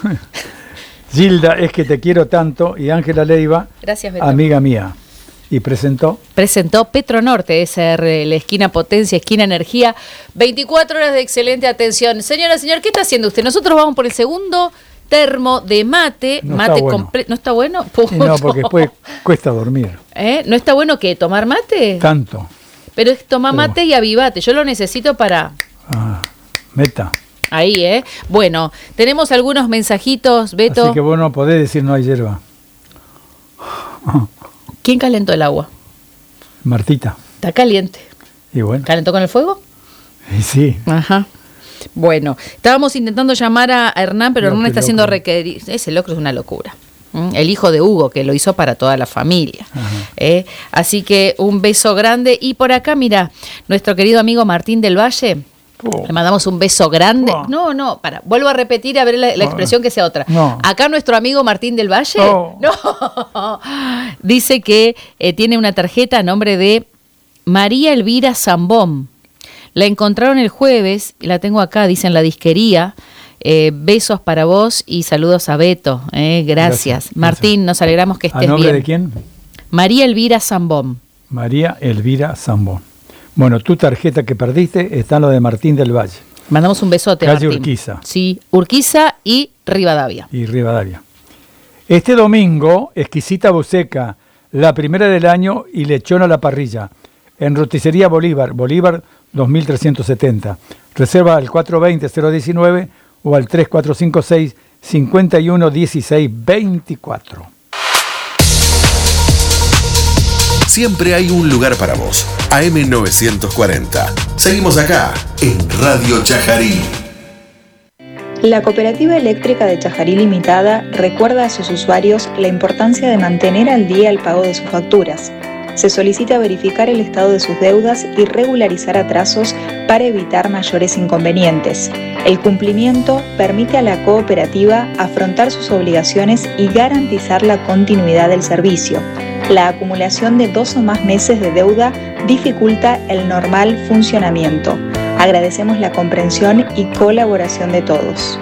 Gilda, es que te quiero tanto, y Ángela Leiva, gracias, Beto. Amiga mía. Y presentó Petronorte, SR, la esquina Potencia, esquina Energía, 24 horas de excelente atención. Señora, señor, ¿qué está haciendo usted? Nosotros vamos por el segundo termo de mate. No mate está bueno. ¿No está bueno? No, porque después cuesta dormir. ¿No está bueno qué? ¿Tomar mate? Tanto. Pero es tomar mate y avivate. Yo lo necesito para... Meta. Ahí, Bueno, tenemos algunos mensajitos, Beto. Así que vos no podés decir no hay hierba. ¿Quién calentó el agua? Martita. Está caliente. Y bueno. ¿Calentó con el fuego? Y sí. Ajá. Bueno, estábamos intentando llamar a Hernán, pero Hernán está haciendo requerir. Ese locro es una locura. El hijo de Hugo, que lo hizo para toda la familia. Así que un beso grande. Y por acá, mira, nuestro querido amigo Martín del Valle. Le mandamos un beso grande. No, vuelvo a repetir a ver la expresión que sea otra. No. Acá nuestro amigo Martín del Valle no. Dice que tiene una tarjeta a nombre de María Elvira Zambón. La encontraron el jueves, la tengo acá, dice en la disquería. Besos para vos y saludos a Beto. Gracias. Martín, nos alegramos que estés bien. ¿A nombre de quién? María Elvira Zambón. María Elvira Zambón. Bueno, tu tarjeta que perdiste está en lo de Martín del Valle. Mandamos un besote, Calle Martín. Urquiza. Sí, Urquiza y Rivadavia. Este domingo, exquisita buceca, la primera del año y lechón a la parrilla. En Roticería Bolívar, Bolívar 2370. Reserva al 420-019 o al 3456-511624. Siempre hay un lugar para vos. AM940. Seguimos acá, en Radio Chajarí. La Cooperativa Eléctrica de Chajarí Limitada recuerda a sus usuarios la importancia de mantener al día el pago de sus facturas. Se solicita verificar el estado de sus deudas y regularizar atrasos para evitar mayores inconvenientes. El cumplimiento permite a la cooperativa afrontar sus obligaciones y garantizar la continuidad del servicio. La acumulación de 2 o más meses de deuda dificulta el normal funcionamiento. Agradecemos la comprensión y colaboración de todos.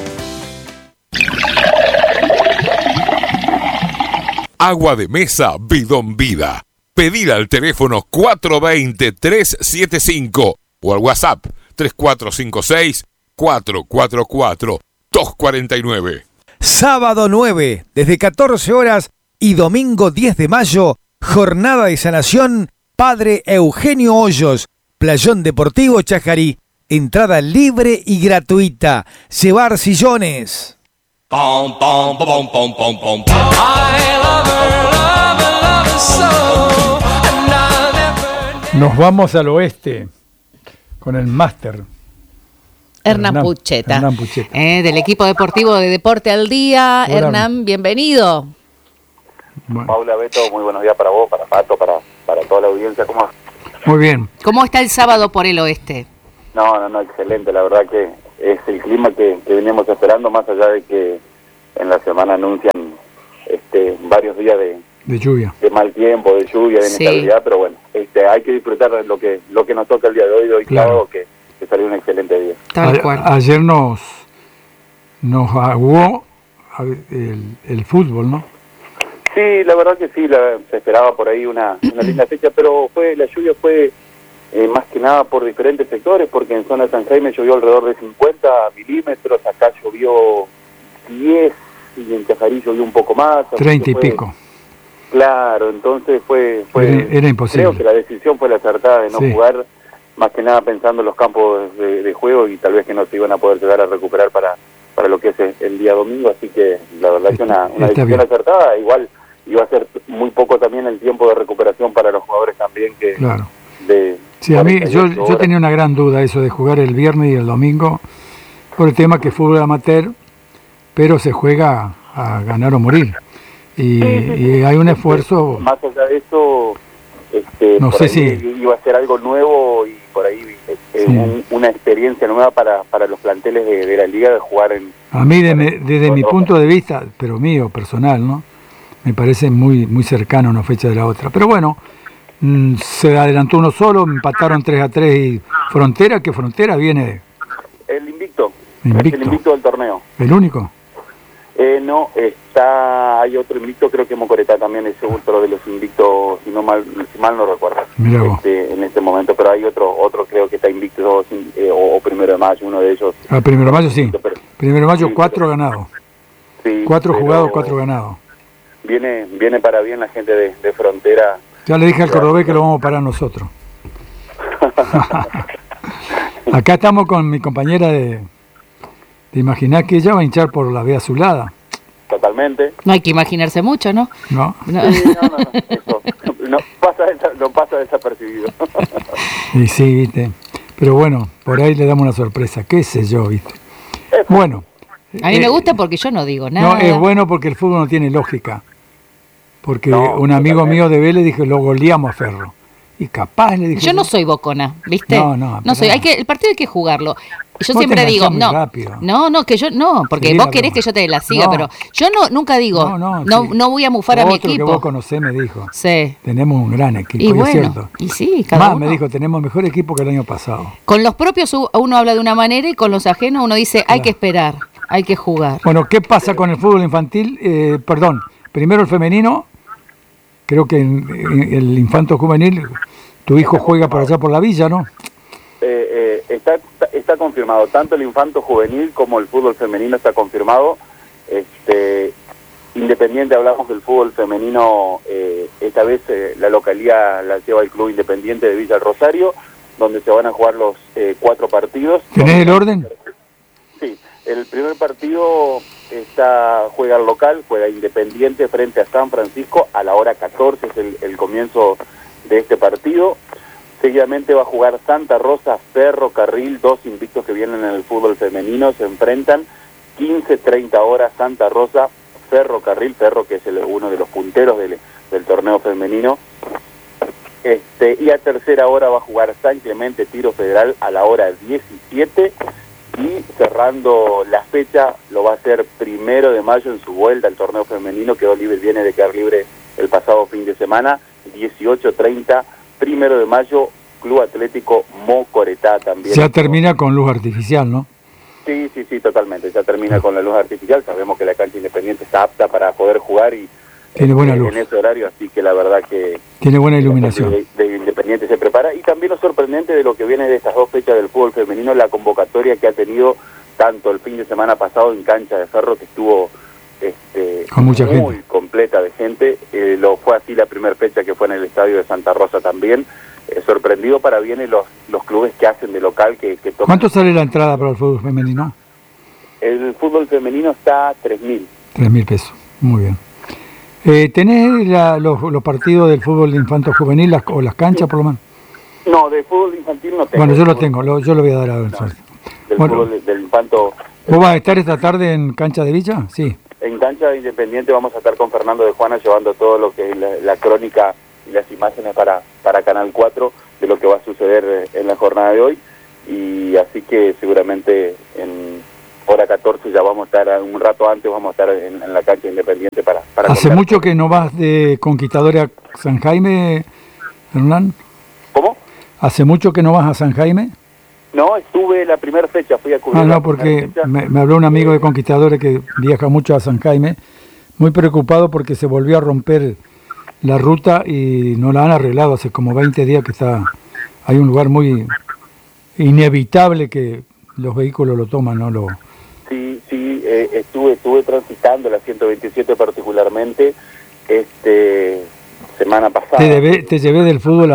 Agua de mesa Bidón Vida. Pedir al teléfono 420-375 o al WhatsApp 3456-444-249. Sábado 9, desde 14 horas y domingo 10 de mayo, jornada de sanación Padre Eugenio Hoyos, Playón Deportivo Chajarí. Entrada libre y gratuita. Llevar sillones. Pom, pom, pom, pom, pom, pom, pom. I love her so. Nos vamos al oeste con el máster. Hernán Pucheta. Del equipo deportivo de Deporte al Día. Hola. Hernán, bienvenido. Bueno. Paula, Beto, muy buenos días para vos, para Pato, para toda la audiencia. ¿Cómo? Muy bien. ¿Cómo está el sábado por el oeste? No, excelente. La verdad que es el clima que veníamos esperando, más allá de que en la semana anuncian varios días de lluvia, de mal tiempo, de lluvia, de inestabilidad, pero bueno, hay que disfrutar de lo que nos toca el día de hoy claro. Sábado, que salió un excelente día. Ayer nos aguó el fútbol, ¿no? Sí, la verdad que sí, se esperaba por ahí una linda fecha, pero la lluvia fue más que nada por diferentes sectores, porque en zona de San Jaime llovió alrededor de 50 milímetros, acá llovió 10 y en Chajarí llovió un poco más. 30 y pico. Claro, entonces era imposible. Creo que la decisión fue la acertada de no jugar, más que nada pensando en los campos de juego y tal vez que no se iban a poder llegar a recuperar para lo que es el día domingo, así que la verdad que una decisión acertada. Igual iba a ser muy poco también el tiempo de recuperación para los jugadores también que claro. Sí, a mí yo tenía una gran duda eso de jugar el viernes y el domingo por el tema que fútbol amateur, pero se juega a ganar o morir. Y hay un esfuerzo. Más allá de eso, no sé si iba a ser algo nuevo y por ahí una experiencia nueva para los planteles de la liga de jugar en. A mí desde mi punto de vista, pero mío personal, ¿no? Me parece muy muy cercano una fecha de la otra. Pero bueno, se adelantó uno solo, empataron 3-3 y Frontera, que Frontera viene. El invicto. Es el invicto del torneo. ¿El único? No, hay otro invicto, creo que Mocoretá también es otro de los invictos, si mal no recuerdo, en este momento, pero hay otro creo que está invicto, o 1 de mayo, uno de ellos. 1 de mayo sí, 1 de mayo 4 ganados, sí, 4 jugados, 4 ganados. Viene para bien la gente de Frontera. Ya le dije al cordobés que lo vamos a parar nosotros. Acá estamos con mi compañera ¿te imaginás que ella va a hinchar por la vía azulada? Totalmente. No hay que imaginarse mucho, ¿no? No. Sí, no. Eso no pasa desapercibido. Y sí, viste. Pero bueno, por ahí le damos una sorpresa, qué sé yo, viste. Bueno. A mí me gusta porque yo no digo nada. No, es bueno porque el fútbol no tiene lógica. Porque un amigo totalmente. mío de Vélez dijo, lo goleamos a Ferro. Y capaz le dije... Yo no soy bocona, ¿viste? No soy. El partido hay que jugarlo. Yo Vos siempre te digo, rápido. que yo no, porque Sí, vos la querés broma. que yo te la siga, No. pero yo nunca digo, sí. no voy a mufar a mi Otro que equipo. vos conocés me dijo, Sí. tenemos un gran equipo, Y y bueno, es cierto. y sí, cada Más, uno. me dijo, tenemos mejor equipo que el año pasado. Con los propios uno habla de una manera y con los ajenos uno dice, hay que esperar, hay que jugar. Bueno, ¿qué pasa con el fútbol infantil? Primero el femenino, creo que el infanto juvenil, tu hijo juega por allá por la villa, ¿no? Está confirmado, tanto el infanto juvenil como el fútbol femenino está confirmado. Independiente, hablamos del fútbol femenino, esta vez la localidad la lleva el Club Independiente de Villa del Rosario, donde se van a jugar los 4 partidos. ¿Tenés el orden? Sí, el primer partido juega el local, juega Independiente frente a San Francisco a la hora 14, es el comienzo de este partido. Seguidamente va a jugar Santa Rosa, Ferro Carril, 2 invictos que vienen en el fútbol femenino, se enfrentan 15:30 horas Santa Rosa, Ferro Carril, Ferro que es uno de los punteros del torneo femenino. Y a tercera hora va a jugar San Clemente Tiro Federal a la hora 17, y cerrando la fecha lo va a hacer 1 de mayo en su vuelta al torneo femenino, viene de quedar libre el pasado fin de semana, 18:30, 1 de mayo, Club Atlético Mocoretá también. Ya termina con luz artificial, ¿no? Sí, totalmente, ya termina con la luz artificial, sabemos que la cancha Independiente está apta para poder jugar y tiene buena luz en ese horario, así que la verdad que tiene buena iluminación. De Independiente se prepara, y también lo sorprendente de lo que viene de estas 2 fechas del fútbol femenino, la convocatoria que ha tenido tanto el fin de semana pasado en cancha de Ferro, que estuvo con mucha muy gente, completa de gente, lo fue así la primera fecha que fue en el estadio de Santa Rosa también, sorprendido para bien los clubes que hacen de local que toman. ¿Cuánto sale la entrada para el fútbol femenino? El fútbol femenino está a 3.000. 3.000 pesos, muy bien. ¿Tenés los partidos del fútbol infanto juvenil o las canchas por lo menos? No, de fútbol infantil no tengo. Bueno, yo lo tengo, yo lo voy a dar a ver. No, del fútbol del infanto. ¿Vos vas a estar esta tarde en cancha de Villa? Sí. En cancha de Independiente vamos a estar con Fernando de Juana llevando todo lo que es la crónica y las imágenes para Canal 4 de lo que va a suceder en la jornada de hoy, y así que seguramente en hora 14 ya vamos a estar, un rato antes vamos a estar en la cancha Independiente para ¿Hace contar. mucho que no vas de Conquistadores a San Jaime, Hernán? ¿Cómo? ¿Hace mucho que no vas a San Jaime? No, estuve la primera fecha, fui a cubrir No, la porque primera fecha. me habló un amigo de Conquistadores que viaja mucho a San Jaime, muy preocupado porque se volvió a romper la ruta y no la han arreglado hace como 20 días que hay un lugar muy inevitable que los vehículos lo toman, ¿no? Sí, estuve transitando la 127 particularmente semana pasada. Te llevé del fútbol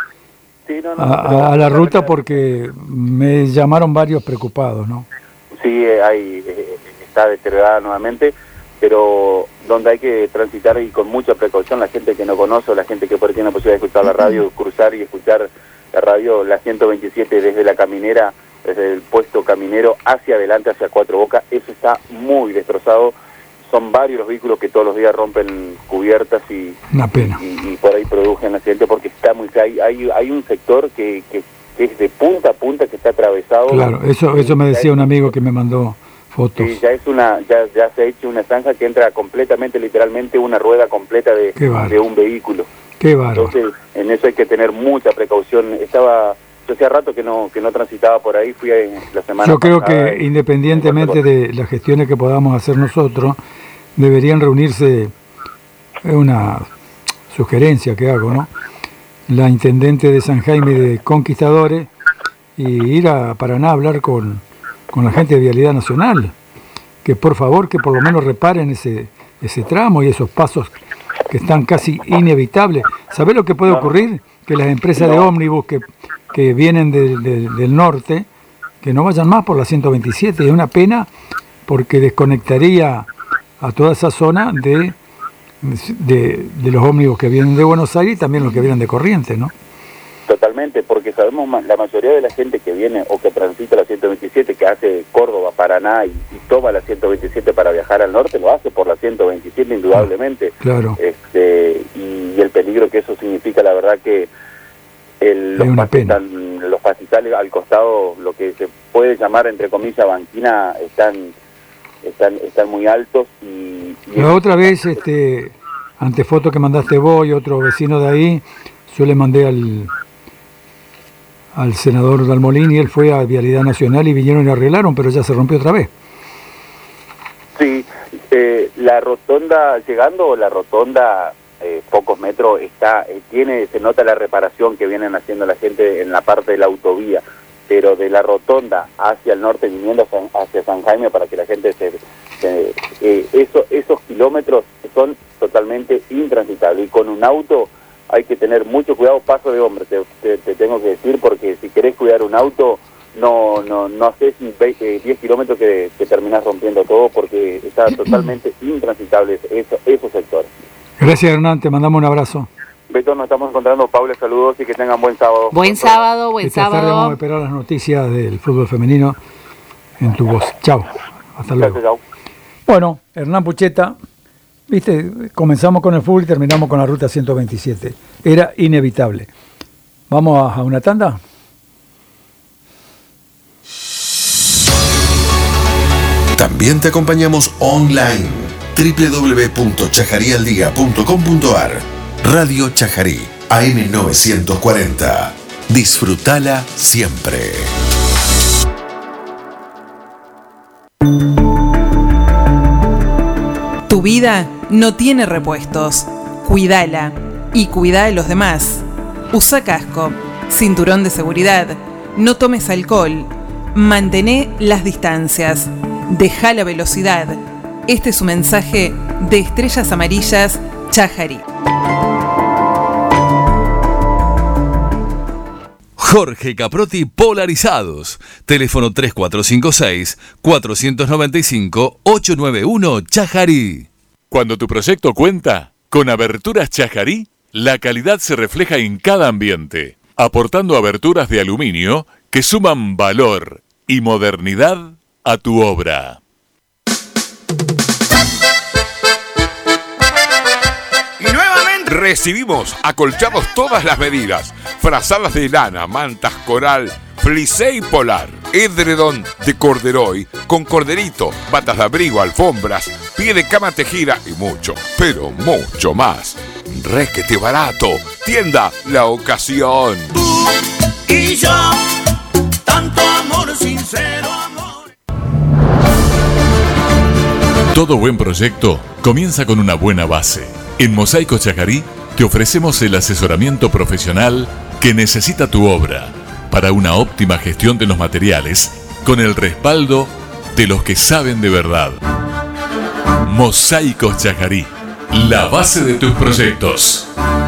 a la ruta porque me llamaron varios preocupados, ¿no? Sí, está deteriorada nuevamente, pero donde hay que transitar y con mucha precaución, la gente que no conoce o la gente que por ahí tiene la posibilidad de escuchar la radio, cruzar y escuchar la radio, la 127 desde la caminera, desde el puesto caminero hacia adelante, hacia Cuatro Bocas, eso está muy destrozado. Son varios los vehículos que todos los días rompen cubiertas y una pena y por ahí produjen accidentes porque está muy hay un sector que es de punta a punta que está atravesado. Claro, eso me decía un amigo que me mandó fotos. Sí, ya se ha hecho una zanja que entra completamente, literalmente una rueda completa de un vehículo. Qué bárbaro. Entonces, en eso hay que tener mucha precaución. Yo hacía rato que no transitaba por ahí, fui la semana Yo creo pasada que independientemente de las gestiones que podamos hacer nosotros, deberían reunirse, es una sugerencia que hago, ¿no? La intendente de San Jaime de Conquistadores y ir a Paraná a hablar con la gente de Vialidad Nacional, que por favor, que por lo menos reparen ese tramo y esos pasos que están casi inevitables. ¿Sabés lo que puede ocurrir? Que las empresas de ómnibus que vienen del norte, que no vayan más por la 127, es una pena porque desconectaría a toda esa zona de los ómnibus que vienen de Buenos Aires y también los que vienen de Corrientes, ¿no? Totalmente, porque sabemos la mayoría de la gente que viene o que transita la 127, que hace Córdoba, Paraná y toma la 127 para viajar al norte, lo hace por la 127 indudablemente. Claro. Y el peligro que eso significa, la verdad que los pastizales al costado, lo que se puede llamar entre comillas banquina, están muy altos y la otra vez antefoto que mandaste vos y otro vecino de ahí, yo le mandé al senador Dalmolín y él fue a Vialidad Nacional y vinieron y arreglaron, pero ya se rompió otra vez. Sí, la rotonda, llegando la rotonda, pocos metros, se nota la reparación que vienen haciendo la gente en la parte de la autovía, pero de la rotonda hacia el norte, viniendo hacia San Jaime, para que la gente esos kilómetros son totalmente intransitables, y con un auto hay que tener mucho cuidado. Paso de hombre, te tengo que decir, porque si querés cuidar un auto, no haces 10 kilómetros que terminás rompiendo todo, porque está totalmente intransitable esos sectores. Gracias, Hernán, te mandamos un abrazo. Beto, nos estamos encontrando. Paula, saludos y que tengan buen sábado. Buen sábado. Esta tarde vamos a esperar las noticias del fútbol femenino en tu voz. Chao, hasta luego. Gracias, chao. Bueno, Hernán Pucheta, viste, comenzamos con el fútbol y terminamos con la ruta 127. Era inevitable. ¿Vamos a una tanda? También te acompañamos online. www.chajarialdia.com.ar. Radio Chajarí, AM 940. Disfrutala siempre. Tu vida no tiene repuestos. Cuídala y cuida de los demás. Usa casco, cinturón de seguridad, no tomes alcohol, mantené las distancias, deja la velocidad. Este es un mensaje de Estrellas Amarillas Chajarí. Jorge Caprotti Polarizados. Teléfono 3456-495-891 Chajarí. Cuando tu proyecto cuenta con Aberturas Chajarí, la calidad se refleja en cada ambiente, aportando aberturas de aluminio que suman valor y modernidad a tu obra. Recibimos acolchados todas las medidas, frazadas de lana, mantas coral, flisé y polar, edredón de corderoy con corderito, batas de abrigo, alfombras, pie de cama tejida y mucho, pero mucho más. Requete barato, tienda La Ocasión. Tú y yo, tanto amor, sincero amor. Todo buen proyecto comienza con una buena base. En Mosaico Chajarí te ofrecemos el asesoramiento profesional que necesita tu obra para una óptima gestión de los materiales con el respaldo de los que saben de verdad. Mosaico Chajarí, la base de tus proyectos.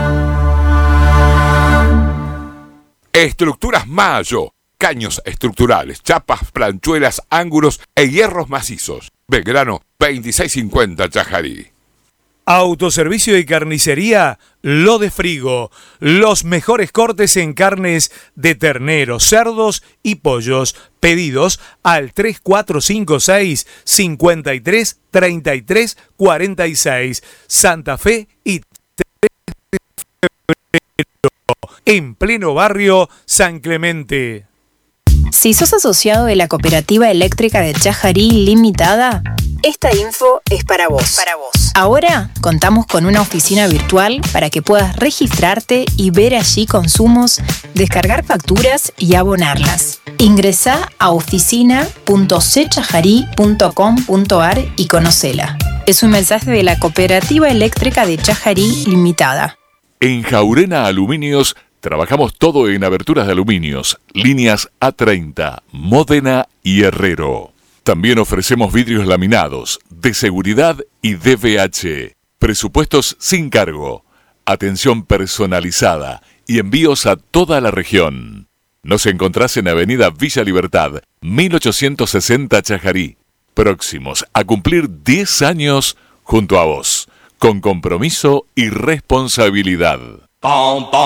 Estructuras Mayo, caños estructurales, chapas, planchuelas, ángulos e hierros macizos. Belgrano 2650 Chajarí. Autoservicio y carnicería Lo de Frigo. Los mejores cortes en carnes de ternero, cerdos y pollos. Pedidos al 3456 53 33 46. Santa Fe y 3 de febrero. En pleno barrio San Clemente. Si sos asociado de la Cooperativa Eléctrica de Chajarí Limitada, esta info es para vos. Ahora contamos con una oficina virtual para que puedas registrarte y ver allí consumos, descargar facturas y abonarlas. Ingresá a oficina.cchajarí.com.ar y conocela. Es un mensaje de la Cooperativa Eléctrica de Chajarí Limitada. En Jaurena Aluminios trabajamos todo en aberturas de aluminios, líneas A30, Módena y Herrero. También ofrecemos vidrios laminados, de seguridad y DVH. Presupuestos sin cargo, atención personalizada y envíos a toda la región. Nos encontrás en Avenida Villa Libertad, 1860 Chajarí. Próximos a cumplir 10 años junto a vos, con compromiso y responsabilidad.